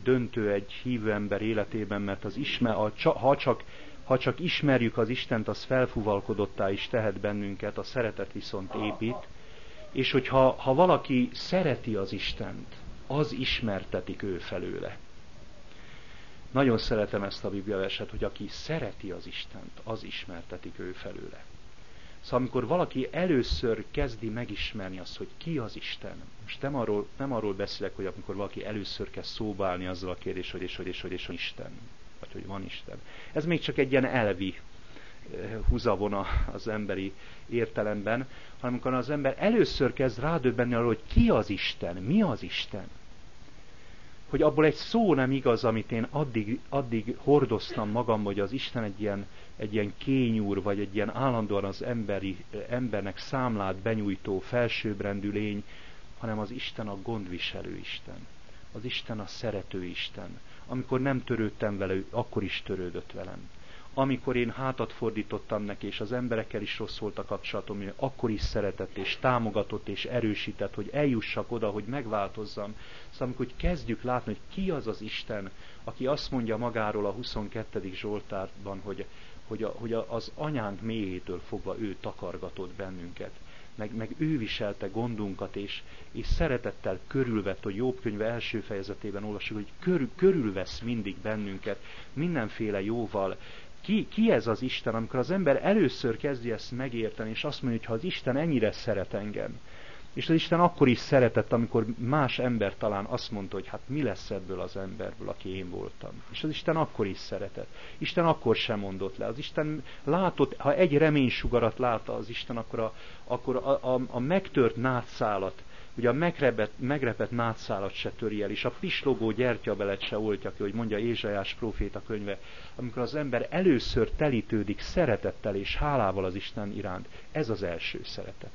döntő egy hívő ember életében, mert ha csak ismerjük az Istent, az felfúvalkodottá is tehet bennünket, a szeretet viszont épít. És hogyha valaki szereti az Istent, az ismertetik ő felőle. Nagyon szeretem ezt a bibliaverset, hogy aki szereti az Istent, az ismertetik ő felőle. Szóval amikor valaki először kezdi megismerni azt, hogy ki az Isten, most nem arról beszélek, hogy amikor valaki először kezd szóba állni azzal a kérdés, hogy Isten, vagy hogy van Isten. Ez még csak egy ilyen elvi húzavona az emberi értelemben, hanem amikor az ember először kezd rádöbbenni arról, hogy ki az Isten, mi az Isten. Hogy abból egy szó nem igaz, amit én addig hordoztam magam, hogy az Isten egy ilyen kényúr, vagy egy ilyen állandóan az embernek számlát benyújtó felsőbbrendű lény, hanem az Isten a gondviselő Isten. Az Isten a szerető Isten. Amikor nem törődtem vele, akkor is törődött velem. Amikor én hátat fordítottam neki, és az emberekkel is rossz volt a kapcsolatom, akkor is szeretett, és támogatott, és erősített, hogy eljussak oda, hogy megváltozzam. Szóval amikor kezdjük látni, hogy ki az az Isten, aki azt mondja magáról a 22. Zsoltárban, hogy az anyánk mélyétől fogva ő takargatott bennünket. Meg ő viselte gondunkat, és szeretettel körülvett, hogy Jobb könyve első fejezetében olvassuk, hogy körülvesz mindig bennünket, mindenféle jóval. Ki ez az Isten, amikor az ember először kezdi ezt megérteni, és azt mondja, hogy ha az Isten ennyire szeret engem, és az Isten akkor is szeretett, amikor más ember talán azt mondta, hogy hát mi lesz ebből az emberből, aki én voltam. És az Isten akkor is szeretett. Isten akkor sem mondott le. Az Isten látott, ha egy reménysugarat látta az Isten, akkor a megtört nádszálat, ugye a megrepett nádszálat se töri el, és a pislogó gyertyabelet se oltja ki, hogy mondja Ézsaiás próféta könyve, amikor az ember először telítődik szeretettel és hálával az Isten iránt. Ez az első szeretet.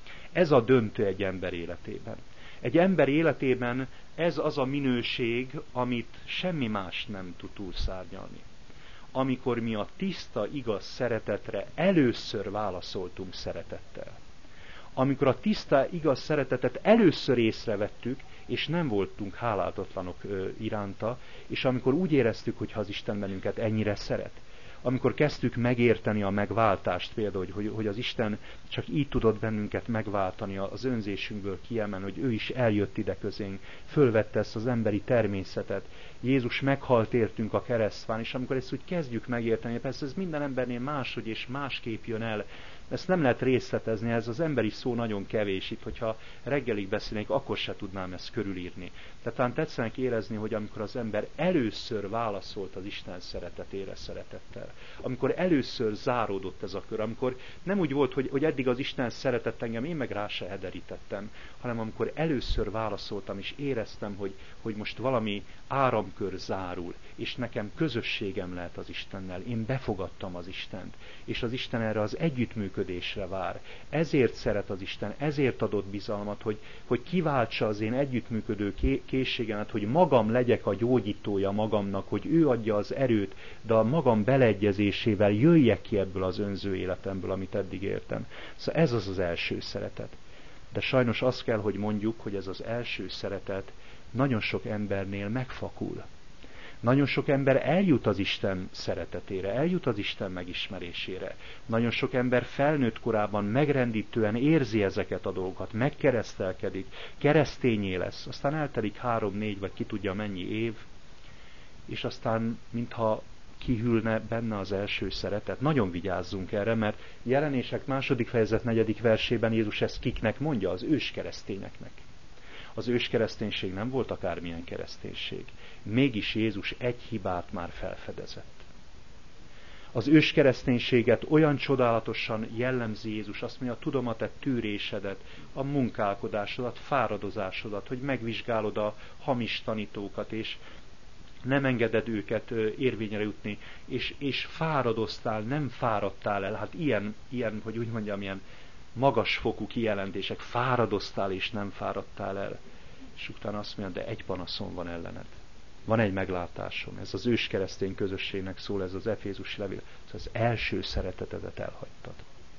Ez a döntő egy ember életében. Egy ember életében ez az a minőség, amit semmi más nem tud túlszárnyalni. Amikor mi a tiszta, igaz szeretetre először válaszoltunk szeretettel. Amikor a tiszta, igaz szeretetet először észrevettük, és nem voltunk hálálatlanok iránta, és amikor úgy éreztük, hogy ha az Isten bennünket ennyire szeret. Amikor kezdtük megérteni a megváltást, például, hogy az Isten csak így tudott bennünket megváltani, az önzésünkből kiemelni, hogy ő is eljött ide közénk, fölvette ezt az emberi természetet, Jézus meghalt értünk a keresztfán, és amikor ezt úgy kezdjük megérteni, persze ez minden embernél máshogy és másképp jön el, ezt nem lehet részletezni, ez az emberi szó nagyon kevés itt, hogyha reggelig beszélnék, akkor se tudnám ezt körülírni. Tehát talán tetszenek érezni, hogy amikor az ember először válaszolt az Isten szeretetére szeretettel, amikor először záródott ez a kör, amikor nem úgy volt, hogy eddig az Isten szeretett engem, én meg rá se hederítettem, hanem amikor először válaszoltam, és éreztem, hogy most valami áramkör zárul, és nekem közösségem lehet az Istennel, én befogadtam az Istent, és az Isten erre az együttműködésre vár. Ezért szeret az Isten, ezért adott bizalmat, hogy kiváltsa az én együttműködő készségemet, hogy magam legyek a gyógyítója magamnak, hogy ő adja az erőt, de a magam beleegyezésével jöjjek ki ebből az önző életemből, amit eddig értem. Szóval ez az első szeretet. De sajnos azt kell, hogy mondjuk, hogy ez az első szeretet nagyon sok embernél megfakul. Nagyon sok ember eljut az Isten szeretetére, eljut az Isten megismerésére. Nagyon sok ember felnőtt korában megrendítően érzi ezeket a dolgokat, megkeresztelkedik, keresztényé lesz, aztán eltelik 3-4 vagy ki tudja mennyi év, és aztán mintha kihűlne benne az első szeretet. Nagyon vigyázzunk erre, mert Jelenések 2. fejezet 4. versében Jézus ezt kiknek mondja? Az őskeresztényeknek. Az őskereszténység nem volt akármilyen kereszténység. Mégis Jézus egy hibát már felfedezett. Az őskereszténységet olyan csodálatosan jellemzi Jézus, azt mondja, tudom a te tűrésedet, a munkálkodásodat, fáradozásodat, hogy megvizsgálod a hamis tanítókat, és nem engeded őket érvényre jutni, és fáradoztál, nem fáradtál el. Hát ilyen, hogy úgy mondjam, ilyen magasfokú kijelentések, fáradoztál és nem fáradtál el. És utána azt mondja, de egy panaszom van ellened. Van egy meglátásom. Ez az őskeresztény közösségnek szól, ez az Efézusi levél. Ez az első szeretetedet elhagytad.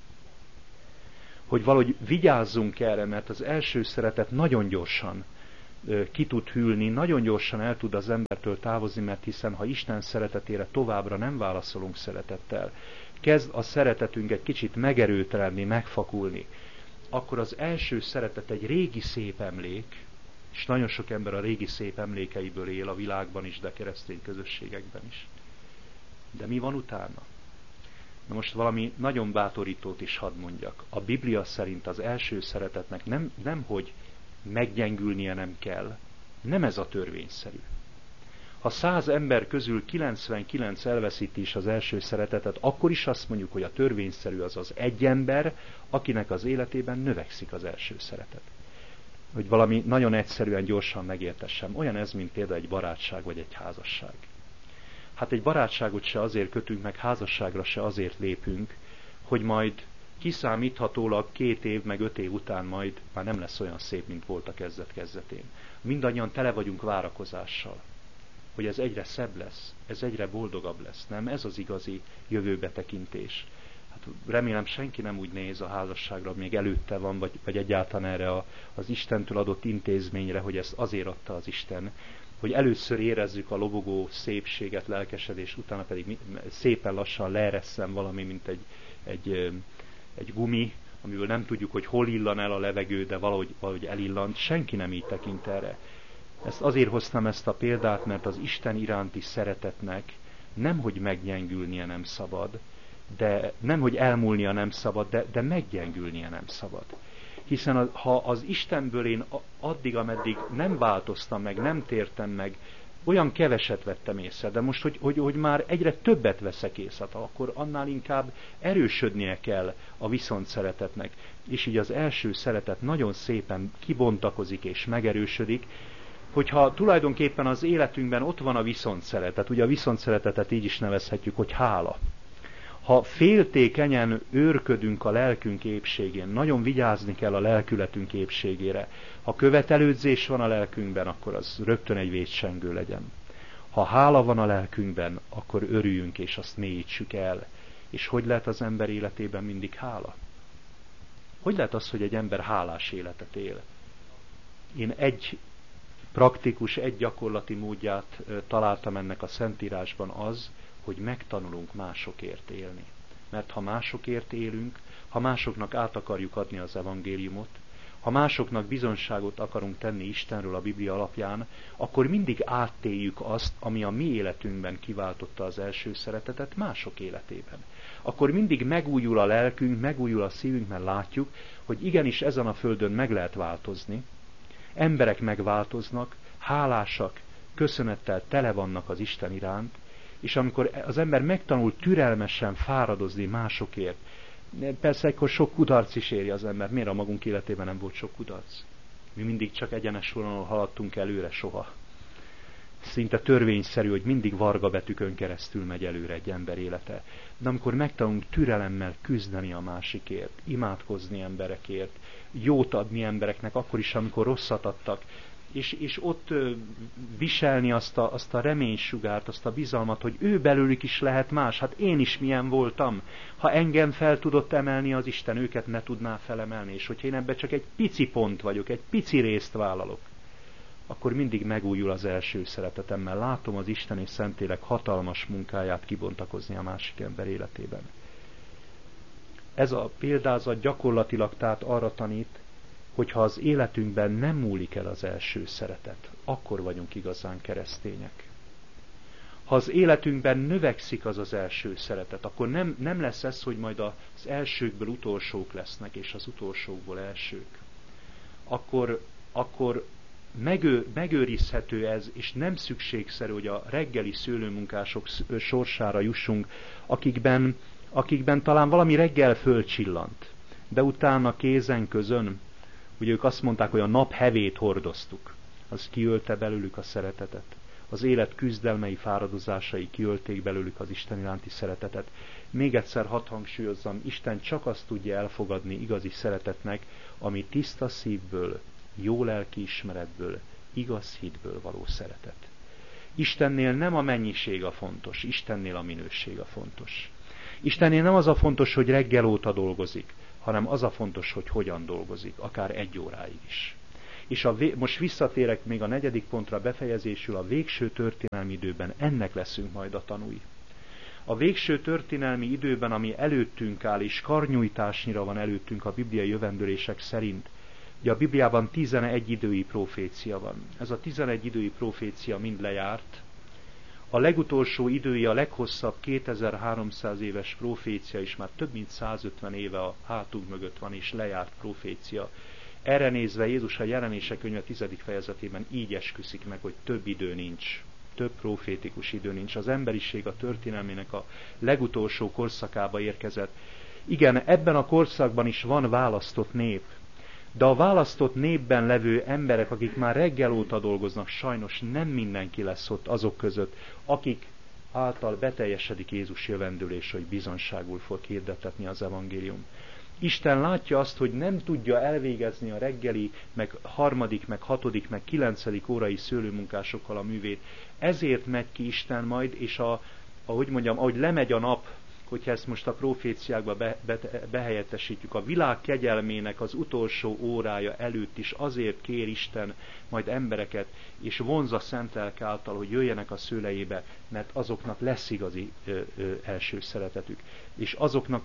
Hogy valahogy vigyázzunk erre, mert az első szeretet nagyon gyorsan ki tud hűlni, nagyon gyorsan el tud az embertől távozni, mert hiszen ha Isten szeretetére továbbra nem válaszolunk szeretettel, kezd a szeretetünk egy kicsit megerőtelenni, megfakulni, akkor az első szeretet egy régi szép emlék, és nagyon sok ember a régi szép emlékeiből él a világban is, de keresztény közösségekben is. De mi van utána? Na most valami nagyon bátorítót is hadd mondjak. A Biblia szerint az első szeretetnek nem hogy meggyengülnie nem kell, nem ez a törvényszerű. Ha 100 ember közül 99 elveszíti is az első szeretetet, akkor is azt mondjuk, hogy a törvényszerű az az egy ember, akinek az életében növekszik az első szeretet. Hogy valami nagyon egyszerűen, gyorsan megértessem. Olyan ez, mint például egy barátság vagy egy házasság. Hát egy barátságot se azért kötünk meg, házasságra se azért lépünk, hogy majd kiszámíthatólag 2 év, meg 5 év után majd már nem lesz olyan szép, mint volt a kezdet-kezdetén. Mindannyian tele vagyunk várakozással, hogy ez egyre szebb lesz, ez egyre boldogabb lesz. Nem, ez az igazi jövőbetekintés. Hát remélem senki nem úgy néz a házasságra, még előtte van, vagy egyáltalán erre az Istentől adott intézményre, hogy ezt azért adta az Isten, hogy először érezzük a lobogó szépséget, lelkesedés, utána pedig szépen lassan leeresszen valami, mint egy gumi, amiből nem tudjuk, hogy hol illan el a levegő, de valahogy elillant. Senki nem így tekint erre. Ezt azért hoztam ezt a példát, mert az Isten iránti szeretetnek nemhogy meggyengülnie nem szabad, de nemhogy elmúlnia nem szabad, de meggyengülnie nem szabad. Hiszen ha az Istenből én addig, ameddig nem változtam meg, nem tértem meg, olyan keveset vettem észre, de most, hogy már egyre többet veszek észre, akkor annál inkább erősödnie kell a viszontszeretetnek. És így az első szeretet nagyon szépen kibontakozik és megerősödik, hogyha tulajdonképpen az életünkben ott van a viszontszeretet, ugye a viszontszeretetet így is nevezhetjük, hogy hála. Ha féltékenyen őrködünk a lelkünk épségén, nagyon vigyázni kell a lelkületünk épségére. Ha követelődzés van a lelkünkben, akkor az rögtön egy vétsengő legyen. Ha hála van a lelkünkben, akkor örüljünk és azt mélyítsük el. És hogy lehet az ember életében mindig hála? Hogy lehet az, hogy egy ember hálás életet él? Én egy praktikus, egy gyakorlati módját találtam ennek a Szentírásban az, hogy megtanulunk másokért élni. Mert ha másokért élünk, ha másoknak át akarjuk adni az evangéliumot, ha másoknak bizonságot akarunk tenni Istenről a Biblia alapján, akkor mindig áttéljük azt, ami a mi életünkben kiváltotta az első szeretetet mások életében. Akkor mindig megújul a lelkünk, megújul a szívünk, mert látjuk, hogy igenis ezen a földön meg lehet változni, emberek megváltoznak, hálásak, köszönettel tele vannak az Isten iránt, és amikor az ember megtanul türelmesen fáradozni másokért, persze akkor sok kudarc is éri az ember. Miért a magunk életében nem volt sok kudarc? Mi mindig csak egyenes vonalon haladtunk előre soha. Szinte törvényszerű, hogy mindig varga betűkön keresztül megy előre egy ember élete. De amikor megtanulunk türelemmel küzdeni a másikért, imádkozni emberekért, jót adni embereknek, akkor is, amikor rosszat adtak, és ott viselni azt a reménysugárt, azt a bizalmat, hogy ő belőlük is lehet más. Hát én is milyen voltam. Ha engem fel tudott emelni az Isten, őket ne tudná felemelni. És hogyha én ebben csak egy pici pont vagyok, egy pici részt vállalok, akkor mindig megújul az első szeretetemmel. Látom az Isten és Szentlélek hatalmas munkáját kibontakozni a másik ember életében. Ez a példázat gyakorlatilag tehát arra tanít, hogyha az életünkben nem múlik el az első szeretet, akkor vagyunk igazán keresztények. Ha az életünkben növekszik az első szeretet, akkor nem lesz ez, hogy majd az elsőkből utolsók lesznek, és az utolsókból elsők. Akkor megőrizhető ez, és nem szükségszerű, hogy a reggeli szőlőmunkások sorsára jussunk, akikben talán valami reggel fölcsillant, de utána kézen közön, ugye ők azt mondták, hogy a nap hevét hordoztuk, az kiölte belőlük a szeretetet. Az élet küzdelmei, fáradozásai kiölték belőlük az Isten iránti szeretetet. Még egyszer hadd hangsúlyozzam, Isten csak azt tudja elfogadni igazi szeretetnek, ami tiszta szívből, jó lelkiismeretből, igaz hitből való szeretet. Istennél nem a mennyiség a fontos, Istennél a minőség a fontos. Istennél nem az a fontos, hogy reggel óta dolgozik, hanem az a fontos, hogy hogyan dolgozik, akár 1 óráig is. És most visszatérek még a 4. pontra befejezésül, a végső történelmi időben ennek leszünk majd a tanúi. A végső történelmi időben, ami előttünk áll, és karnyújtásnyira van előttünk a bibliai jövendőlések szerint, ugye a Bibliában 11 idői profécia van. Ez a 11 idői profécia mind lejárt. A legutolsó idői, a leghosszabb 2300 éves profécia is már több mint 150 éve a hátunk mögött van, és lejárt profécia. Erre nézve Jézus a Jelenések könyve 10. fejezetében így esküszik meg, hogy több idő nincs. Több profétikus idő nincs. Az emberiség a történelmének a legutolsó korszakába érkezett. Igen, ebben a korszakban is van választott nép, de a választott népben levő emberek, akik már reggel óta dolgoznak, sajnos nem mindenki lesz ott azok között, akik által beteljesedik Jézus jövendőlés, hogy bizonságul fog hirdetetni az evangélium. Isten látja azt, hogy nem tudja elvégezni a reggeli, meg 3., meg 6., meg 9. órai szőlőmunkásokkal a művét. Ezért megy ki Isten majd, és ahogy lemegy a nap, hogyha ezt most a proféciákba behelyettesítjük, a világ kegyelmének az utolsó órája előtt is azért kér Isten majd embereket, és vonz a szent lelke által, hogy jöjjenek a szőlejébe, mert azoknak lesz igazi első szeretetük. És azoknak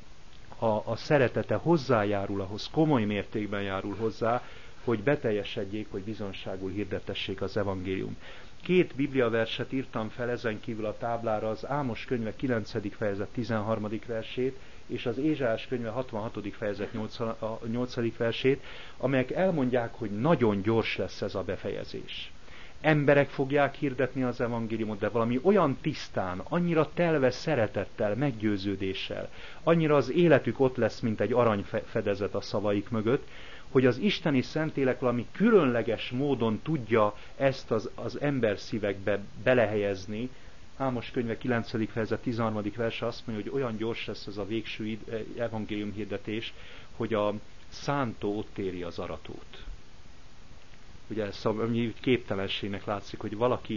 a szeretete hozzájárul ahhoz, komoly mértékben járul hozzá, hogy beteljesedjék, hogy bizonságul hirdetessék az evangélium. 2 bibliaverset írtam fel ezen kívül a táblára, az Ámos könyve 9. fejezet 13. versét, és az Ézsaiás könyve 66. fejezet 8. versét, amelyek elmondják, hogy nagyon gyors lesz ez a befejezés. Emberek fogják hirdetni az evangéliumot, de valami olyan tisztán, annyira telve szeretettel, meggyőződéssel, annyira az életük ott lesz, mint egy aranyfedezet a szavaik mögött, hogy az isteni Szentlélek valami különleges módon tudja ezt az ember szívekbe belehelyezni. Ámos könyve 9. fejezet 13. verse azt mondja, hogy olyan gyors lesz ez a végső evangélium hirdetés, hogy a szántó ott éri az aratót. Ugye ez képtelenségnek látszik, hogy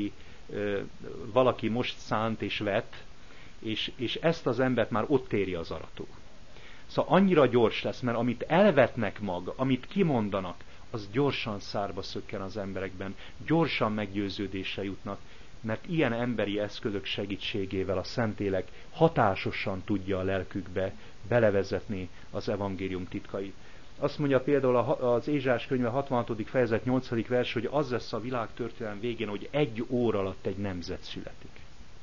valaki most szánt és vet, és ezt az embert már ott éri az arató. Szóval annyira gyors lesz, mert amit elvetnek amit kimondanak, az gyorsan szárba szökken az emberekben, gyorsan meggyőződésre jutnak, mert ilyen emberi eszközök segítségével a Szentlélek hatásosan tudja a lelkükbe belevezetni az evangélium titkait. Azt mondja például az Ézsaiás könyve 66. fejezet 8. vers, hogy az lesz a világtörténelem végén, hogy 1 óra alatt egy nemzet születik.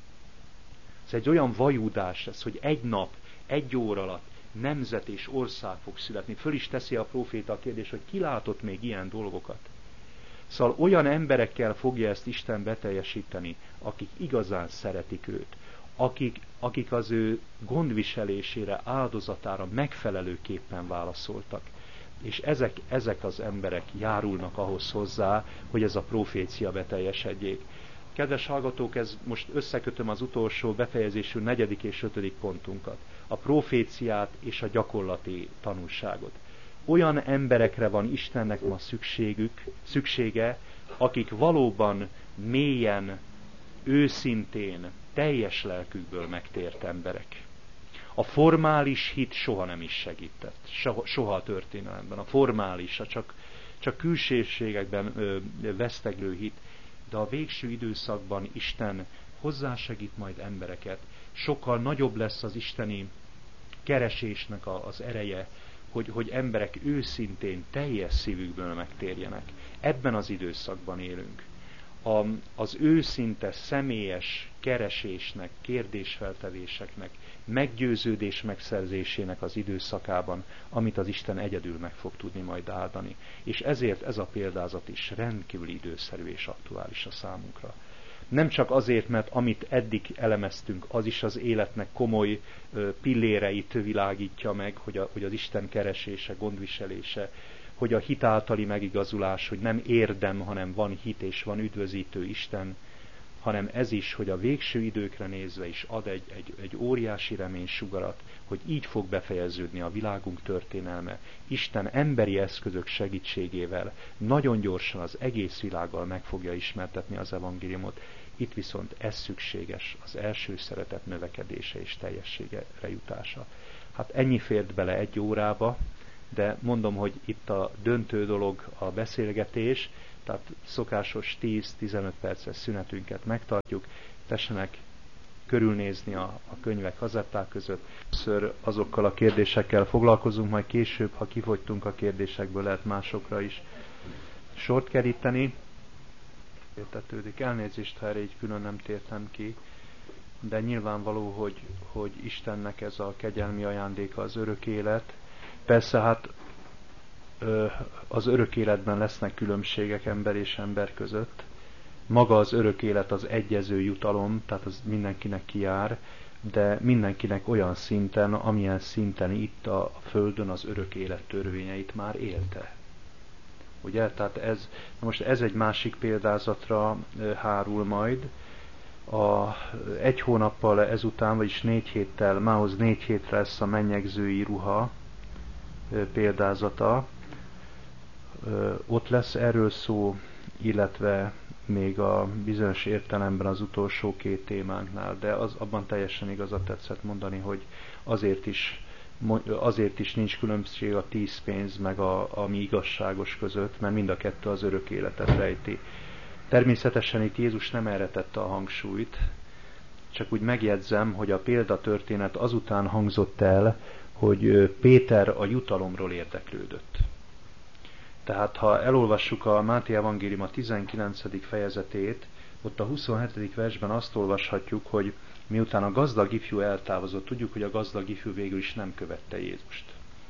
Ez egy olyan vajúdás lesz, hogy egy nap, 1 óra alatt nemzet és ország fog születni. Föl is teszi a próféta a kérdés, hogy ki látott még ilyen dolgokat. Szóval olyan emberekkel fogja ezt Isten beteljesíteni, akik igazán szeretik őt, akik az ő gondviselésére, áldozatára megfelelőképpen válaszoltak. És ezek az emberek járulnak ahhoz hozzá, hogy ez a profécia beteljesedjék. Kedves hallgatók, ez most összekötöm az utolsó befejezésű 4. és 5. pontunkat. A proféciát és a gyakorlati tanulságot. Olyan emberekre van Istennek ma szüksége, akik valóban mélyen, őszintén, teljes lelkükből megtért emberek. A formális hit soha nem is segített. Soha a történelemben. A formális, csak külsőségekben veszteglő hit. De a végső időszakban Isten hozzásegít majd embereket. Sokkal nagyobb lesz az isteni keresésnek az ereje, hogy emberek őszintén, teljes szívükből megtérjenek. Ebben az időszakban élünk. Az őszinte, személyes keresésnek, kérdésfeltevéseknek, meggyőződés megszerzésének az időszakában, amit az Isten egyedül meg fog tudni majd áldani. És ezért ez a példázat is rendkívül időszerű és aktuális a számunkra. Nem csak azért, mert amit eddig elemeztünk, az is az életnek komoly pilléreit világítja meg, hogy az Isten keresése, gondviselése, hogy a hit általi megigazulás, hogy nem érdem, hanem van hit és van üdvözítő Isten, hanem ez is, hogy a végső időkre nézve is ad egy óriási reménysugarat, hogy így fog befejeződni a világunk történelme. Isten emberi eszközök segítségével nagyon gyorsan az egész világgal meg fogja ismertetni az evangéliumot. Itt viszont ez szükséges, az első szeretet növekedése és teljességre jutása. Hát ennyi fért bele 1 órába, de mondom, hogy itt a döntő dolog a beszélgetés, tehát szokásos 10-15 perces szünetünket megtartjuk, tessenek körülnézni a könyvek kazetták között. Először azokkal a kérdésekkel foglalkozunk, majd később, ha kifogytunk a kérdésekből, lehet másokra is sort keríteni. Értetődik. Elnézést, ha erre így külön nem tértem ki, de nyilvánvaló, hogy Istennek ez a kegyelmi ajándéka az örök élet. Persze hát az örök életben lesznek különbségek ember és ember között. Maga az örök élet az egyező jutalom, tehát az mindenkinek kijár, de mindenkinek olyan szinten, amilyen szinten itt a Földön az örök élet törvényeit már élte. Ugye? Tehát most ez egy másik példázatra hárul majd. Egy hónappal ezután, vagyis 4 héttel, mához 4 hétre lesz a mennyegzői ruha példázata. Ott lesz erről szó, illetve még a bizonyos értelemben az utolsó 2 témánknál, de abban teljesen igazat tetszett mondani, hogy azért is nincs különbség a 10 pénz meg a mi igazságos között, mert mind a kettő az örök életet rejti. Természetesen itt Jézus nem erre tette a hangsúlyt, csak úgy megjegyzem, hogy a példatörténet azután hangzott el, hogy Péter a jutalomról érdeklődött. Tehát ha elolvassuk a Máté evangélium a 19. fejezetét, ott a 27. versben azt olvashatjuk, hogy miután a gazdag ifjú eltávozott, tudjuk, hogy a gazdag ifjú végül is nem követte Jézust.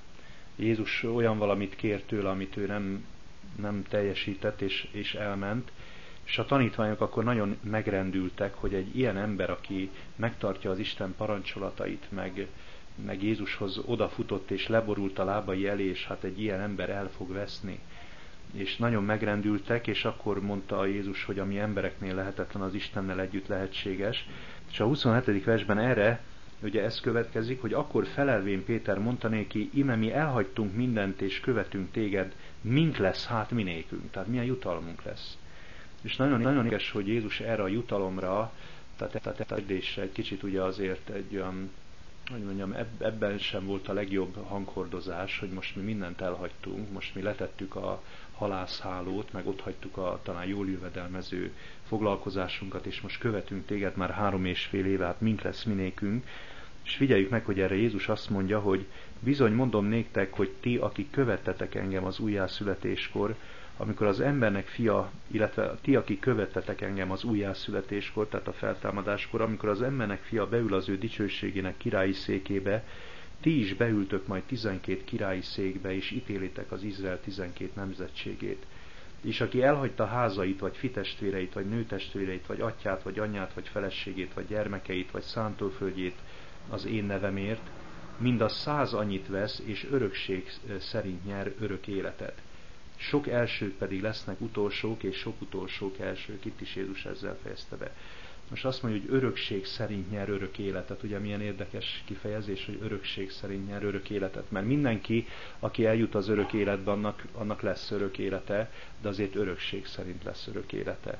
Jézus olyan valamit kért tőle, amit ő nem teljesített, és elment, és a tanítványok akkor nagyon megrendültek, hogy egy ilyen ember, aki megtartja az Isten parancsolatait, meg Jézushoz odafutott és leborult a lábai elé, és hát egy ilyen ember el fog veszni. És nagyon megrendültek, és akkor mondta Jézus, hogy ami embereknél lehetetlen, az Istennel együtt lehetséges. És a 27. versben erre, ugye ez következik, hogy akkor felelvén Péter mondta néki, íme mi elhagytunk mindent, és követünk téged, mink lesz hát minékünk, tehát milyen jutalmunk lesz. És nagyon érdekes, hogy Jézus erre a jutalomra, tehát a kérdésre egy kicsit ugye azért egy olyan, hogy mondjam, ebben sem volt a legjobb hanghordozás, hogy most mi mindent elhagytunk, most mi letettük a halászhálót, meg ott hagytuk a talán jól jövedelmező foglalkozásunkat, és most követünk téged már 3,5 éve, hát mink lesz minékünk. És figyeljük meg, hogy erre Jézus azt mondja, hogy bizony mondom néktek, hogy ti, akik követtetek engem az újjászületéskor, amikor az embernek fia, illetve ti, akik követtetek engem az újjászületéskor, tehát a feltámadáskor, amikor az embernek fia beül az ő dicsőségének királyi székébe, ti is beültök majd 12 királyi székbe, és ítélitek az Izrael 12 nemzetségét. És aki elhagyta házait, vagy fitestvéreit, vagy nőtestvéreit, vagy atyát, vagy anyját, vagy feleségét, vagy gyermekeit, vagy szántóföldjét az én nevemért, mind a 100 annyit vesz, és örökség szerint nyer örök életet. Sok elsők pedig lesznek utolsók, és sok utolsók elsők. Itt is Jézus ezzel fejezte be. Most azt mondja, hogy örökség szerint nyer örök életet. Ugye milyen érdekes kifejezés, hogy örökség szerint nyer örök életet. Mert mindenki, aki eljut az örök életbe, annak lesz örök élete, de azért örökség szerint lesz örök élete.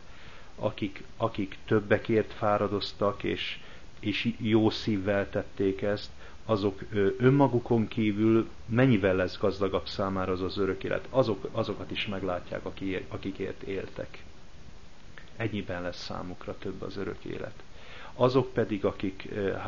Akik többekért fáradoztak, és jó szívvel tették ezt, azok önmagukon kívül mennyivel lesz gazdagabb számára az örök élet. Azokat is meglátják, akikért éltek. Ennyiben lesz számukra több az örök élet. Azok pedig, akik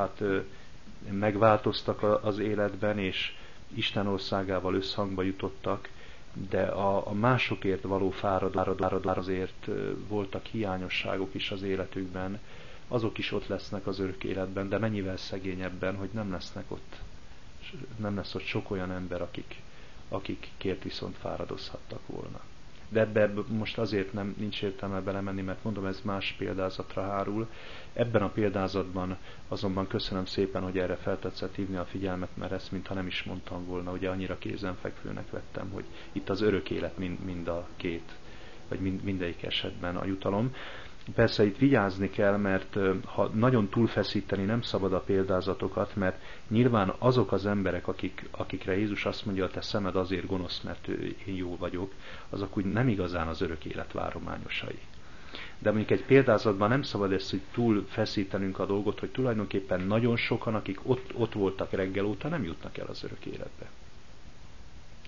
megváltoztak az életben, és Isten országával összhangba jutottak, de a másokért való fáradozás azért voltak hiányosságok is az életükben, azok is ott lesznek az örök életben, de mennyivel szegényebben, hogy nem lesz ott sok olyan ember, akikért viszont fáradozhattak volna. De ebbe most azért nincs értelme belemenni, mert mondom, ez más példázatra hárul. Ebben a példázatban azonban köszönöm szépen, hogy erre feltetszett hívni a figyelmet, mert ezt mintha nem is mondtam volna, ugye annyira kézenfekvőnek vettem, hogy itt az örök élet mind a két, vagy mindegyik esetben a jutalom. Persze itt vigyázni kell, mert ha nagyon túlfeszíteni, nem szabad a példázatokat, mert nyilván azok az emberek, akikre Jézus azt mondja, a te szemed azért gonosz, mert én jó vagyok, azok úgy nem igazán az örök élet várományosai. De mondjuk egy példázatban nem szabad ezt, hogy túl feszítenünk a dolgot, hogy tulajdonképpen nagyon sokan, akik ott voltak reggel óta, nem jutnak el az örök életbe.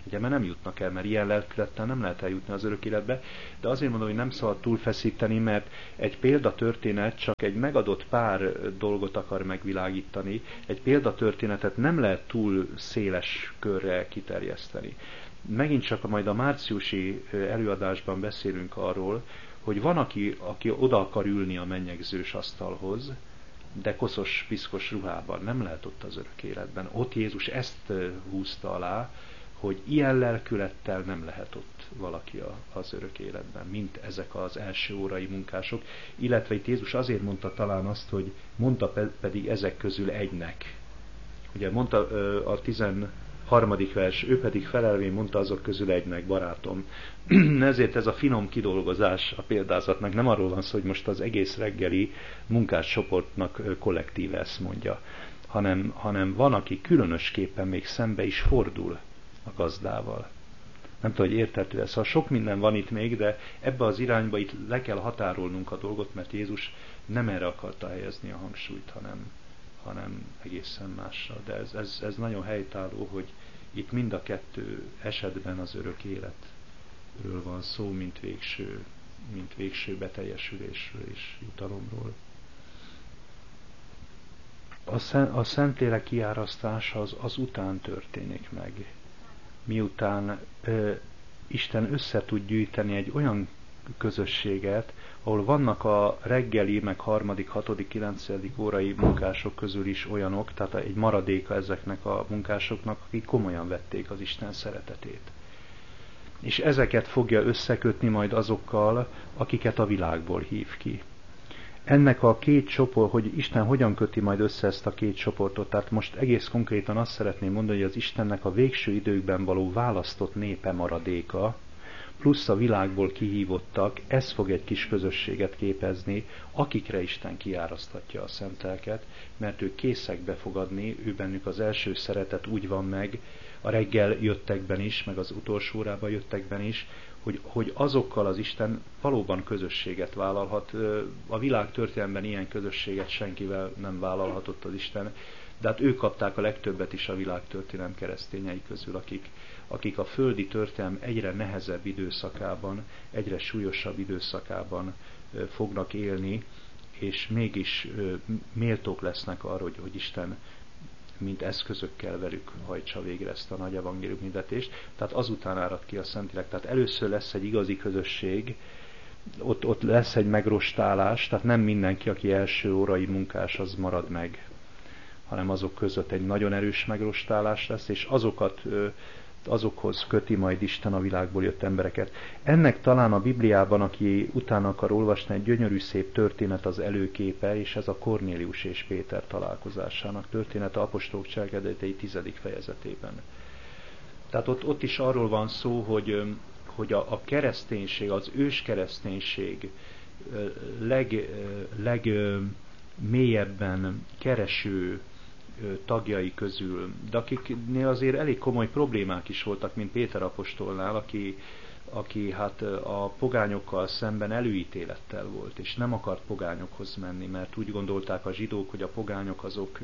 Ugye, mert nem jutnak el, mert ilyen lelkülettel nem lehet eljutni az örök életbe, de azért mondom, hogy nem szabad túlfeszíteni, mert egy példatörténet csak egy megadott pár dolgot akar megvilágítani, egy példatörténetet nem lehet túl széles körre kiterjeszteni. Megint csak majd a márciusi előadásban beszélünk arról, hogy van, aki oda akar ülni a mennyegzős asztalhoz, de koszos, piszkos ruhában nem lehet ott az örök életben. Ott Jézus ezt húzta alá, hogy ilyen lelkülettel nem lehet ott valaki az örök életben, mint ezek az első órai munkások. Illetve itt Jézus azért mondta talán azt, hogy mondta pedig ezek közül egynek. Ugye mondta a 13. vers, ő pedig felelvén mondta azok közül egynek, barátom. Ezért ez a finom kidolgozás a példázatnak nem arról van szó, hogy most az egész reggeli munkáscsoportnak kollektíve ezt mondja, hanem van, aki különösképpen még szembe is fordul a gazdával. Nem tudom, hogy érthető ez. Szóval sok minden van itt még, de ebbe az irányba itt le kell határolnunk a dolgot, mert Jézus nem erre akarta helyezni a hangsúlyt, hanem egészen másra. De ez nagyon helytálló, hogy itt mind a kettő esetben az örök életről van szó, mint végső beteljesülésről és jutalomról. A Szentlélek kiárasztása az után történik meg. Miután Isten össze tud gyűjteni egy olyan közösséget, ahol vannak a reggeli, meg 3., 6., 9. órai munkások közül is olyanok, tehát egy maradéka ezeknek a munkásoknak, akik komolyan vették az Isten szeretetét. És ezeket fogja összekötni majd azokkal, akiket a világból hív ki. Ennek a két csoport, hogy Isten hogyan köti majd össze ezt a két csoportot, tehát most egész konkrétan azt szeretném mondani, hogy az Istennek a végső időkben való választott népe maradéka, plusz a világból kihívottak, ez fog egy kis közösséget képezni, akikre Isten kiárasztatja a szent lelket, mert ők készek befogadni, ő bennük az első szeretet úgy van meg, a reggel jöttekben is, meg az utolsó órában jöttekben is, hogy azokkal az Isten valóban közösséget vállalhat. A világ történelemben ilyen közösséget senkivel nem vállalhatott az Isten, de hát ők kapták a legtöbbet is a világ történelem keresztényei közül, akik a földi történelem egyre nehezebb időszakában, egyre súlyosabb időszakában fognak élni, és mégis méltók lesznek arra, hogy Isten mint eszközökkel velük hajtsa végre ezt a nagy evangélium hirdetést. Tehát azután árad ki a Szentlélek. Tehát először lesz egy igazi közösség, ott lesz egy megrostálás, tehát nem mindenki, aki első órai munkás, az marad meg, hanem azok között egy nagyon erős megrostálás lesz, és azokhoz köti majd Isten a világból jött embereket. Ennek talán a Bibliában, aki utána akar olvasni, egy gyönyörű szép történet az előképe, és ez a Kornélius és Péter találkozásának története apostolok cselekedetei 10. fejezetében. Tehát ott is arról van szó, hogy a kereszténység, az ős kereszténység legmélyebben kereső tagjai közül, de akiknél azért elég komoly problémák is voltak, mint Péter apostolnál, aki hát a pogányokkal szemben előítélettel volt, és nem akart pogányokhoz menni, mert úgy gondolták a zsidók, hogy a pogányok azok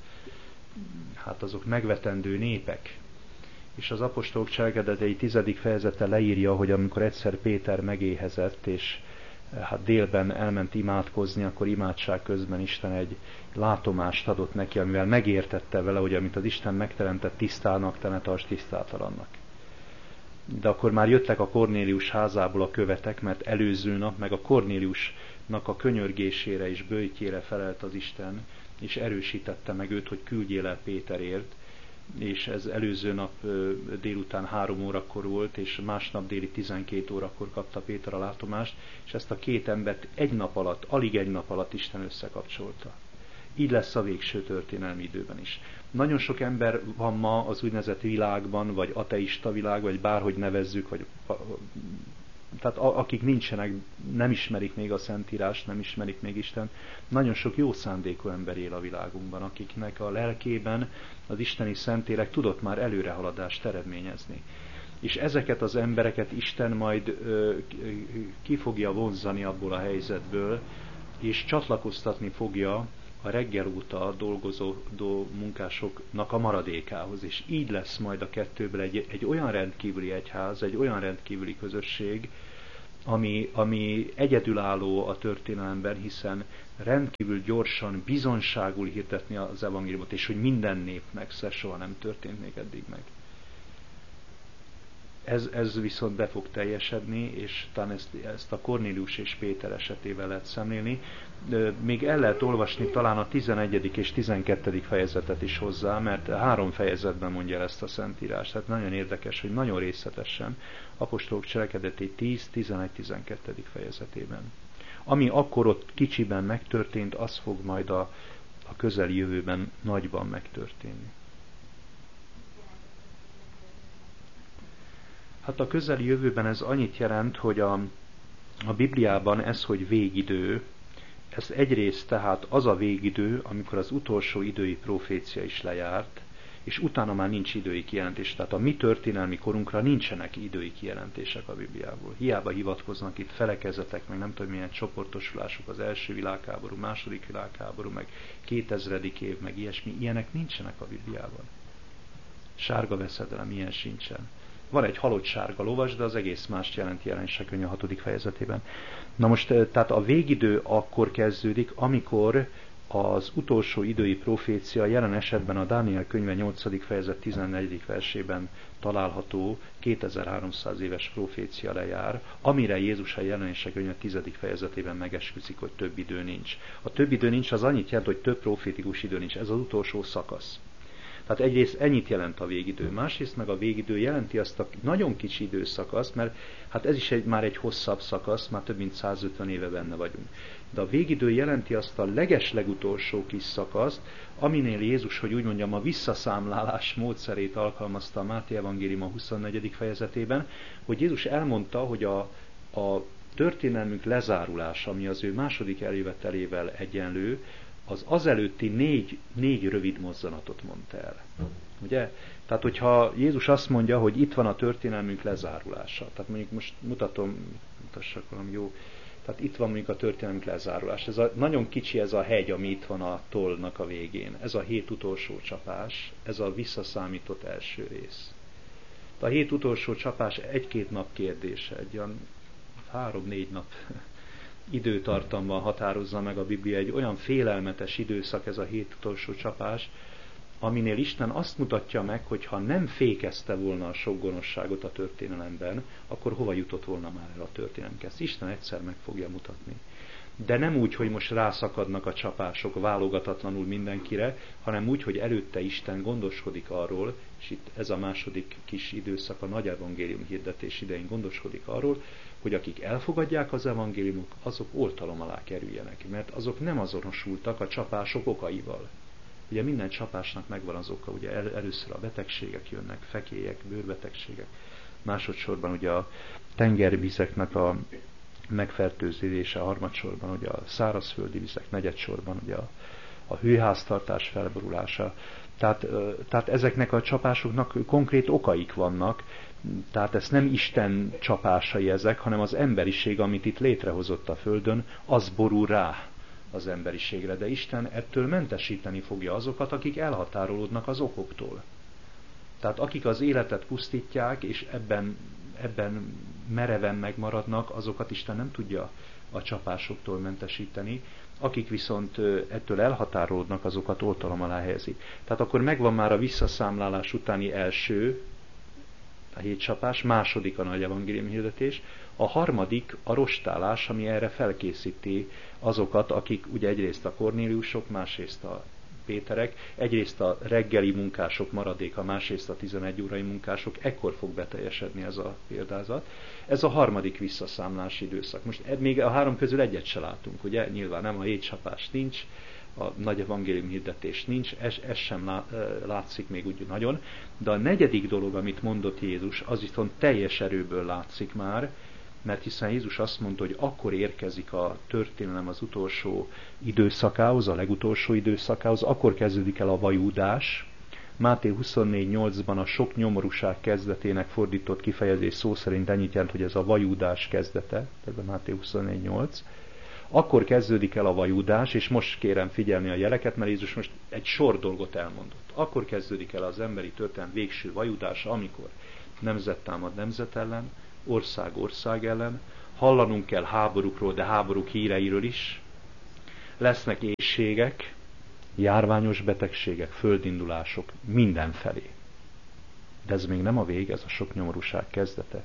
megvetendő népek. És az apostolok cselekedetei 10. fejezete leírja, hogy amikor egyszer Péter megéhezett, és hát délben elment imádkozni, akkor imádság közben Isten egy látomást adott neki, amivel megértette vele, hogy amit az Isten megteremtett tisztának, te ne tarts tisztátalannak. De akkor már jöttek a Kornélius házából a követek, mert előző nap meg a Kornéliusnak a könyörgésére és böjtjére felelt az Isten, és erősítette meg őt, hogy küldjél el Péterért, és ez előző nap délután 3 órakor volt, és másnap déli 12 órakor kapta Péter a látomást, és ezt a két embert alig egy nap alatt Isten összekapcsolta. Így lesz a végső történelmi időben is. Nagyon sok ember van ma az úgynevezett világban, vagy ateista világ, vagy bárhogy nevezzük, tehát akik nincsenek, nem ismerik még a Szentírást, nem ismerik még Isten, nagyon sok jó szándékú ember él a világunkban, akiknek a lelkében az isteni Szentlélek tudott már előrehaladást eredményezni. És ezeket az embereket Isten majd ki fogja vonzani abból a helyzetből, és csatlakoztatni fogja a reggel óta dolgozó munkásoknak a maradékához. És így lesz majd a kettőből egy olyan rendkívüli egyház, egy olyan rendkívüli közösség, ami egyedülálló a történelemben, hiszen rendkívül gyorsan, bizonságul hirdetni az evangéliumot, és hogy minden népnek soha nem történt még eddig meg. Ez viszont be fog teljesedni, és talán ezt a Kornélius és Péter esetével lehet szemlélni. Még el lehet olvasni talán a 11. és 12. fejezetet is hozzá, mert 3 fejezetben mondja el ezt a Szentírás. Tehát nagyon érdekes, hogy nagyon részletesen apostolok cselekedetei 10, 11, 12. fejezetében. Ami akkor ott kicsiben megtörtént, az fog majd a közeli jövőben nagyban megtörténni. Hát a közeli jövőben ez annyit jelent, hogy a Bibliában ez, hogy végidő, ez egyrészt tehát az a végidő, amikor az utolsó idői profécia is lejárt, és utána már nincs idői kijelentés. Tehát a mi történelmi korunkra nincsenek idői kijelentések a Bibliából. Hiába hivatkoznak itt felekezetek, meg nem tudom milyen csoportosulások, az első világháború, második világháború, meg 2000. év, meg ilyesmi. Ilyenek nincsenek a Bibliában. Sárga veszedelem, ilyen sincsen. Van egy halott sárga lovas, de az egész mást jelent Jelenések könyve 6. fejezetében. Na most, tehát a végidő akkor kezdődik, amikor az utolsó idői profécia, jelen esetben a Dániel könyve 8. fejezet 14. versében található 2300 éves profécia lejár, amire Jézus a Jelenések könyve 10. fejezetében megesküszik, hogy több idő nincs. A több idő nincs, az annyit jelent, hogy több profétikus idő nincs. Ez az utolsó szakasz. Tehát egyrészt ennyit jelent a végidő, másrészt meg a végidő jelenti azt a nagyon kicsi időszakaszt, mert hát ez is már egy hosszabb szakasz, már több mint 150 éve benne vagyunk. De a végidő jelenti azt a legeslegutolsó kis szakaszt, aminél Jézus, hogy úgy mondjam, a visszaszámlálás módszerét alkalmazta a Máté evangélium a 24. fejezetében, hogy Jézus elmondta, hogy a történelmünk lezárulása, ami az ő második eljövetelével egyenlő, az azelőtti négy rövid mozzanatot mondta el. Ugye? Tehát, hogyha Jézus azt mondja, hogy itt van a történelmünk lezárulása, tehát mondjuk most mutassak valami jó, tehát itt van mondjuk a történelmünk lezárulása. Nagyon kicsi ez a hegy, ami itt van a tollnak a végén. Ez a 7 utolsó csapás, ez a visszaszámított első rész. A 7 utolsó csapás 1-2 nap kérdése, egy olyan 3-4 nap időtartamban határozza meg a Biblia, egy olyan félelmetes időszak ez a 7 utolsó csapás, aminél Isten azt mutatja meg, hogy ha nem fékezte volna a sok gonoszságot a történelemben, akkor hova jutott volna már el a történelem. Ezt Isten egyszer meg fogja mutatni. De nem úgy, hogy most rászakadnak a csapások válogatatlanul mindenkire, hanem úgy, hogy előtte Isten gondoskodik arról, és itt ez a második kis időszak a nagy evangélium hirdetés idején gondoskodik arról, hogy akik elfogadják az evangéliumot, azok oltalom alá kerüljenek, mert azok nem azonosultak a csapások okaival. Ugye minden csapásnak megvan az oka, ugye először a betegségek jönnek, fekélyek, bőrbetegségek, másodszorban ugye a tengervizeknek a megfertőzése, harmadsorban ugye a szárazföldi vizek, negyedsorban ugye a hőháztartás felborulása. Tehát ezeknek a csapásoknak konkrét okaik vannak, tehát ez nem Isten csapásai ezek, hanem az emberiség, amit itt létrehozott a Földön, az borul rá az emberiségre. De Isten ettől mentesíteni fogja azokat, akik elhatárolódnak az okoktól. Tehát akik az életet pusztítják, és ebben mereven megmaradnak, azokat Isten nem tudja a csapásoktól mentesíteni, akik viszont ettől elhatárolódnak, azokat oltalom alá helyezi. Tehát akkor megvan már a visszaszámlálás utáni első, a 7 csapás, második a nagy evangélium hirdetés, a harmadik a rostálás, ami erre felkészíti azokat, akik ugye egyrészt a Kornéliusok, másrészt a Péterek, egyrészt a reggeli munkások maradéka, másrészt a 11 órai munkások, ekkor fog beteljesedni ez a példázat. Ez a harmadik visszaszámlási időszak. Most még a 3 közül egyet se látunk, ugye? Nyilván nem, a 7 csapás nincs, a nagy evangélium hirdetés nincs, ez sem látszik még úgy nagyon, de a 4. dolog, amit mondott Jézus, az viszont teljes erőből látszik már, mert hiszen Jézus azt mondta, hogy akkor érkezik a történelem az utolsó időszakához, a legutolsó időszakához, akkor kezdődik el a vajúdás. Máté 24.8-ban a sok nyomorúság kezdetének fordított kifejezés szó szerint ennyit jelent, hogy ez a vajúdás kezdete, ez a Máté 24.8. Akkor kezdődik el a vajudás, és most kérem figyelni a jeleket, mert Jézus most egy sor dolgot elmondott. Akkor kezdődik el az emberi történet végső vajudása, amikor nemzet támad nemzet ellen, ország ország ellen, hallanunk kell háborúkról, de háborúk híreiről is, lesznek éhségek, járványos betegségek, földindulások mindenfelé. De ez még nem a vég, ez a sok nyomorúság kezdete.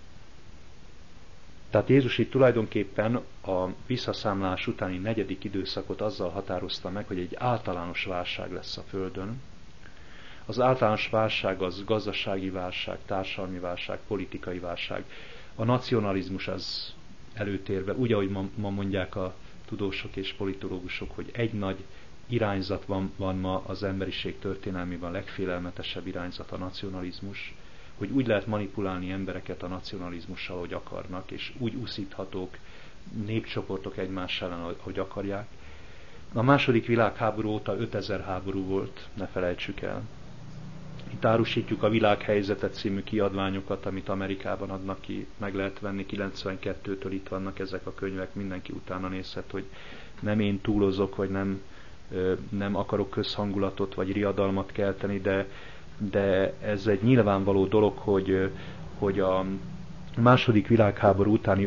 Tehát Jézus itt tulajdonképpen a visszaszámlás utáni 4. időszakot azzal határozta meg, hogy egy általános válság lesz a Földön. Az általános válság az gazdasági válság, társadalmi válság, politikai válság. A nacionalizmus az előtérbe, úgy, ahogy ma mondják a tudósok és politológusok, hogy egy nagy irányzat van ma az emberiség történelmében, a legfélelmetesebb irányzat a nacionalizmus, hogy úgy lehet manipulálni embereket a nacionalizmussal, ahogy akarnak, és úgy uszíthatók népcsoportok egymás ellen, ahogy akarják. A második világháború óta 5000 háború volt, ne felejtsük el. Itt árusítjuk a Világhelyzete című kiadványokat, amit Amerikában adnak ki, meg lehet venni 92-től, itt vannak ezek a könyvek, mindenki utána nézhet, hogy nem én túlozok, vagy nem akarok közhangulatot, vagy riadalmat kelteni, de ez egy nyilvánvaló dolog, hogy a második világháború utáni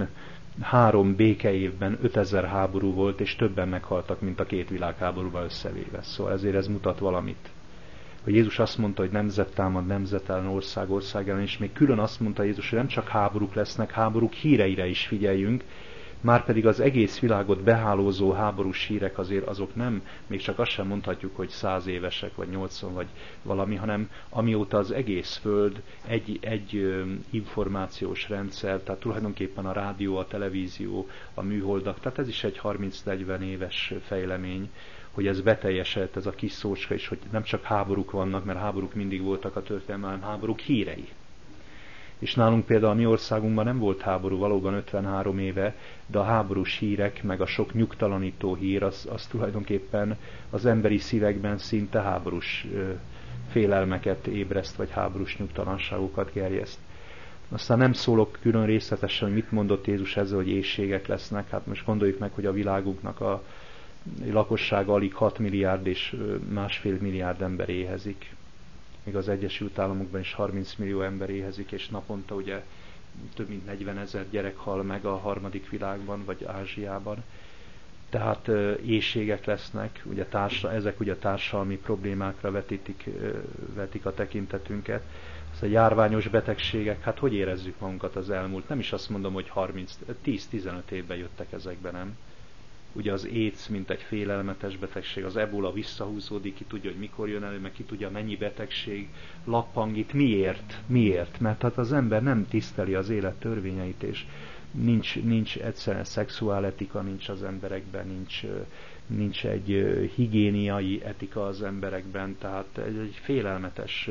53 békeévben 5000 háború volt, és többen meghaltak, mint a 2 világháborúban összevéve. Szóval ezért ez mutat valamit. Hogy Jézus azt mondta, hogy nemzet támad nemzet ellen, ország ország ellen, és még külön azt mondta Jézus, hogy nem csak háborúk lesznek, háborúk híreire is figyeljünk, márpedig az egész világot behálózó háborús hírek azért azok nem, még csak azt sem mondhatjuk, hogy 100 évesek, vagy 80, vagy valami, hanem amióta az egész Föld egy információs rendszer, tehát tulajdonképpen a rádió, a televízió, a műholdak, tehát ez is egy 30-40 éves fejlemény, hogy ez beteljesedett, ez a kis szócska is, hogy nem csak háborúk vannak, mert háborúk mindig voltak a történelemben, hanem háborúk hírei. És nálunk például a mi országunkban nem volt háború, valóban 53 éve, de a háborús hírek, meg a sok nyugtalanító hír, az tulajdonképpen az emberi szívekben szinte háborús félelmeket ébreszt, vagy háborús nyugtalanságokat gerjeszt. Aztán nem szólok külön részletesen, hogy mit mondott Jézus ezzel, hogy éhségek lesznek. Hát most gondoljuk meg, hogy a világunknak a lakossága alig 6 milliárd és 1,5 milliárd ember éhezik. Még az Egyesült Államokban is 30 millió ember éhezik, és naponta ugye több mint 40 000 gyerek hal meg a harmadik világban, vagy Ázsiában. Tehát éhségek lesznek, ugye ezek ugye társadalmi problémákra vetik a tekintetünket. Az a járványos betegségek, hát hogy érezzük magunkat az elmúlt? Nem is azt mondom, hogy 10-15 évben jöttek ezekben, nem? Ugye az AIDS, mint egy félelmetes betegség, az ebola visszahúzódik, ki tudja, hogy mikor jön elő, meg ki tudja, mennyi betegség lappang itt. Miért? Mert hát az ember nem tiszteli az élet törvényeit, és nincs egyszerűen szexuáletika, nincs az emberekben, nincs egy higiéniai etika az emberekben, tehát egy félelmetes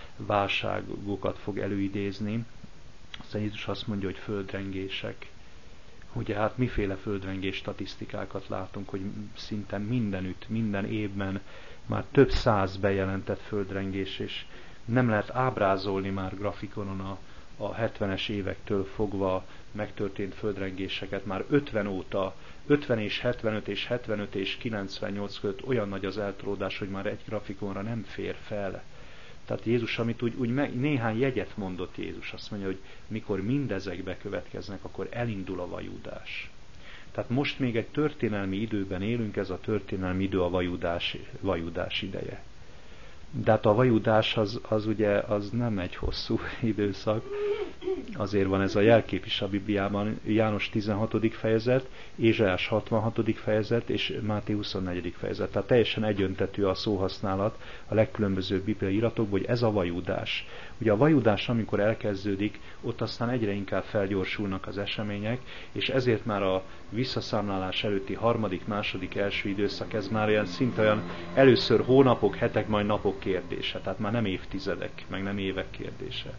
válságokat fog előidézni. Aztán Jézus azt mondja, hogy földrengések. Ugye hát miféle földrengés statisztikákat látunk, hogy szinte mindenütt, minden évben már több 100 bejelentett földrengés, és nem lehet ábrázolni már grafikonon a 70-es évektől fogva megtörtént földrengéseket. Már 50 óta, 50 és 75 és 75 és 98 között olyan nagy az eltolódás, hogy már egy grafikonra nem fér fel. Tehát Jézus, amit úgy néhány jegyet mondott Jézus, azt mondja, hogy mikor mindezek bekövetkeznek, akkor elindul a vajudás. Tehát most még egy történelmi időben élünk, ez a történelmi idő a vajudás ideje. De hát a vajudás az ugye az nem egy hosszú időszak, azért van ez a jelkép is a Bibliában, János 16. fejezet, Ézsaiás 66. fejezet és Máté 24. fejezet. Tehát teljesen egyöntetű a szóhasználat a legkülönbözőbb bibliai iratokból, hogy ez a vajudás. Ugye a vajudás, amikor elkezdődik, ott aztán egyre inkább felgyorsulnak az események, és ezért már a visszaszámlálás előtti harmadik, második, első időszak, ez már szinte olyan először hónapok, hetek, majd napok kérdése. Tehát már nem évtizedek, meg nem évek kérdése.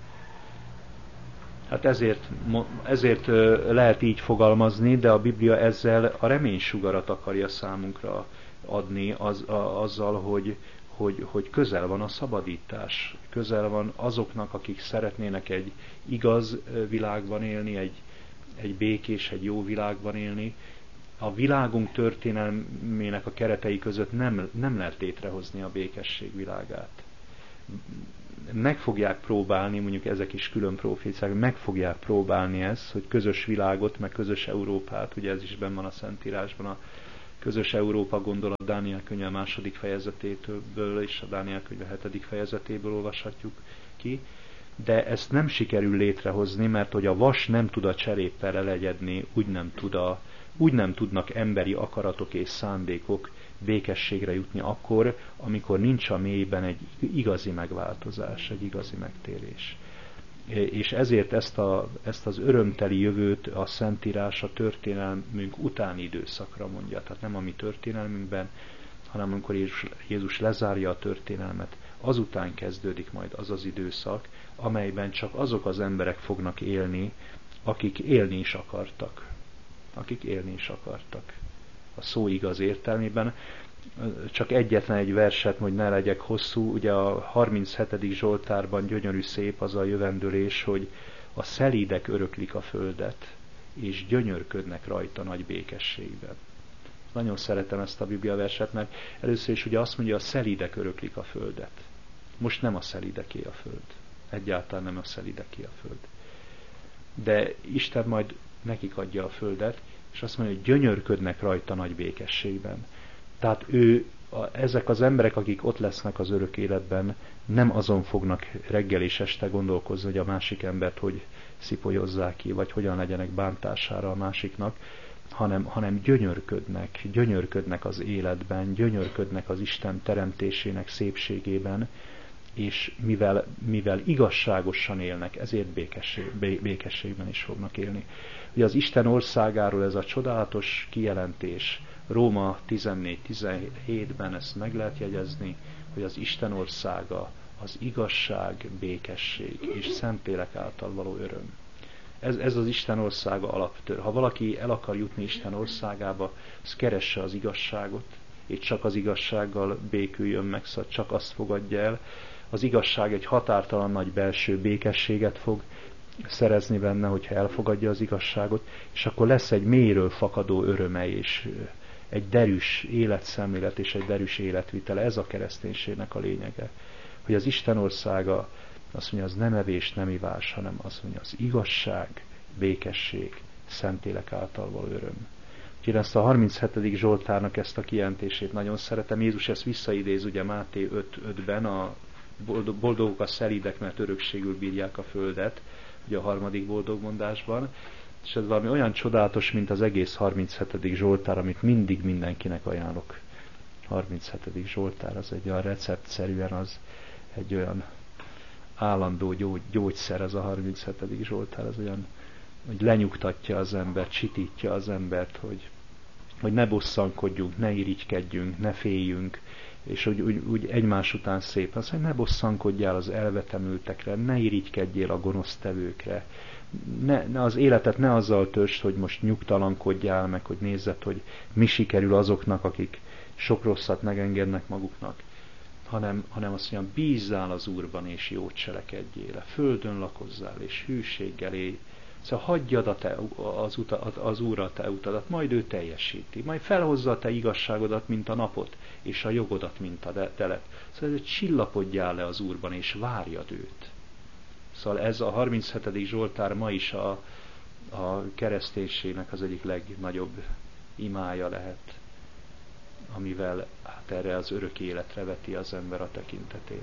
Hát ezért lehet így fogalmazni, de a Biblia ezzel a reménysugarat akarja számunkra adni azzal, hogy közel van a szabadítás, közel van azoknak, akik szeretnének egy igaz világban élni, egy békés, egy jó világban élni, a világunk történelmének a keretei között nem lehet létrehozni a békesség világát. Meg fogják próbálni, mondjuk ezek is külön proféciák, meg fogják próbálni ezt, hogy közös világot, meg közös Európát, ugye ez is benn van a Szentírásban, a közös Európa gondolat Dániel könyve a 2. fejezetéből és a Dániel könyve 7. fejezetéből olvashatjuk ki, de ezt nem sikerül létrehozni, mert hogy a vas nem tud a cseréppel elegyedni, úgy nem tudnak emberi akaratok és szándékok békességre jutni akkor, amikor nincs a mélyben egy igazi megváltozás, egy igazi megtérés. És ezért ezt az örömteli jövőt a Szentírás a történelmünk utáni időszakra mondja. Tehát nem a mi történelmünkben, hanem amikor Jézus lezárja a történelmet, azután kezdődik majd az az időszak, amelyben csak azok az emberek fognak élni, akik élni is akartak. Akik élni is akartak. A szó igaz értelmében. Csak egyetlen egy verset, hogy ne legyek hosszú, ugye a 37. Zsoltárban gyönyörű szép az a jövendőlés, hogy a szelídek öröklik a földet, és gyönyörködnek rajta nagy békességben. Nagyon szeretem ezt a Biblia verset, mert először is ugye azt mondja, a szelídek öröklik a földet. Most nem a szelideké a föld. Egyáltalán nem a szelideké a föld. De Isten majd nekik adja a földet, és azt mondja, hogy gyönyörködnek rajta nagy békességben. Tehát ezek az emberek, akik ott lesznek az örök életben, nem azon fognak reggel és este gondolkozni, hogy a másik embert hogy szipolyozzák ki, vagy hogyan legyenek bántására a másiknak, hanem gyönyörködnek az életben, gyönyörködnek az Isten teremtésének szépségében, és mivel igazságosan élnek, ezért békességben is fognak élni. Ugye az Isten országáról ez a csodálatos kijelentés, Róma 14-17-ben ezt meg lehet jegyezni, hogy az Isten országa az igazság, békesség és Szentlélek által való öröm. Ez az Isten országa alaptör. Ha valaki el akar jutni Isten országába, az keresse az igazságot, és csak az igazsággal béküljön meg, szóval csak azt fogadja el. Az igazság egy határtalan nagy belső békességet fog szerezni benne, hogyha elfogadja az igazságot, és akkor lesz egy mélyről fakadó öröme, és egy derűs életszemlélet, és egy derűs életvitele. Ez a kereszténységnek a lényege. Hogy az Isten országa, azt mondja, az nem evés, nem ivás, hanem azt mondja, az igazság, békesség, Szentlélek által való öröm. Úgyhogy ezt a 37. Zsoltárnak ezt a kijelentését nagyon szeretem. Jézus ezt visszaidéz ugye Máté 5.5-ben, a boldogok a szelídek, mert örökségül bírják a földet, ugye a 3. boldogmondásban. És ez valami olyan csodálatos, mint az egész 37. Zsoltár, amit mindig mindenkinek ajánlok. 37. Zsoltár az egy olyan receptszerűen, az egy olyan állandó gyógyszer, ez a 37. Zsoltár, az olyan, hogy lenyugtatja az embert, csitítja az embert, hogy ne bosszankodjunk, ne irigykedjünk, ne féljünk, és úgy egymás után szép. Azt mondja, ne bosszankodjál az elvetemültekre, ne irigykedjél a gonosztevőkre, ne az életet ne azzal töltsd, hogy most nyugtalankodjál, meg hogy nézzed, hogy mi sikerül azoknak, akik sok rosszat megengednek maguknak, hanem azt mondja, bízzál az Úrban, és jót cselekedjél, a földön lakozzál, és hűséggel élj. Szóval hagyjad az Úrra a te utadat, majd ő teljesíti, majd felhozza a te igazságodat, mint a napot, és a jogodat, mint a telet. Szóval ez csillapodjál le az Úrban, és várjad őt. Szóval ez a 37. Zsoltár ma is a kereszténységnek az egyik legnagyobb imája lehet, amivel hát erre az örök életre veti az ember a tekintetét.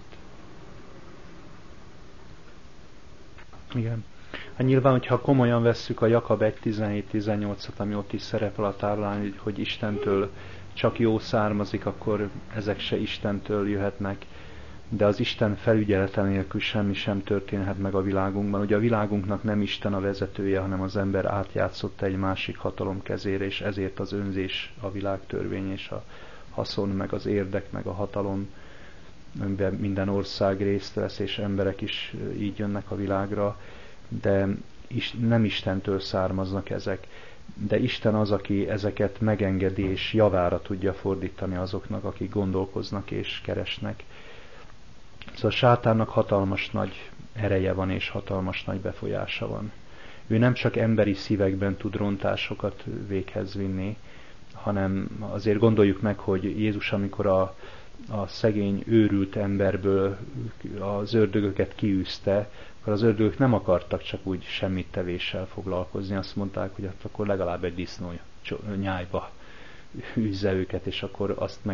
Igen. Hát nyilván, hogyha komolyan vesszük a Jakab 1.17-18-at, ami ott is szerepel a táblán, hogy Istentől csak jó származik, akkor ezek se Istentől jöhetnek, de az Isten felügyelete nélkül semmi sem történhet meg a világunkban. Ugye a világunknak nem Isten a vezetője, hanem az ember átjátszott egy másik hatalom kezére, és ezért az önzés, a világtörvény és a haszon, meg az érdek, meg a hatalom, amiben minden ország részt vesz, és emberek is így jönnek a világra, de nem Istentől származnak ezek. De Isten az, aki ezeket megengedi, és javára tudja fordítani azoknak, akik gondolkoznak és keresnek. Szóval a sátánnak hatalmas nagy ereje van, és hatalmas nagy befolyása van. Ő nem csak emberi szívekben tud rontásokat véghez vinni, hanem azért gondoljuk meg, hogy Jézus, amikor a szegény őrült emberből az ördögöket kiűzte, akkor az ördögök nem akartak csak úgy semmit tevéssel foglalkozni. Azt mondták, hogy akkor legalább egy disznó nyájba űzze őket, és akkor azt